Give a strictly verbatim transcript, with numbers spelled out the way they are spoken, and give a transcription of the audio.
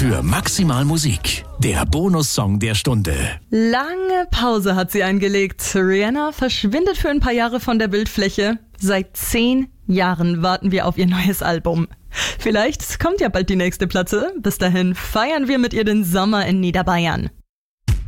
für Maximal Musik. Der Bonussong der Stunde. Lange Pause hat sie eingelegt. Rihanna verschwindet für ein paar Jahre von der Bildfläche. Seit zehn Jahren warten wir auf ihr neues Album. Vielleicht kommt ja bald die nächste Platte. Bis dahin feiern wir mit ihr den Sommer in Niederbayern.